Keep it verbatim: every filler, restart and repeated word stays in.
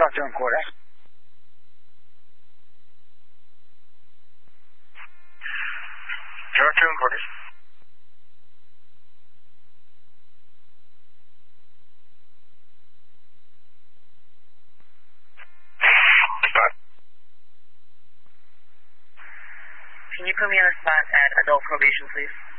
to him, Corda. Talk to him, Corda. Can you put me on the spot at adult probation, please?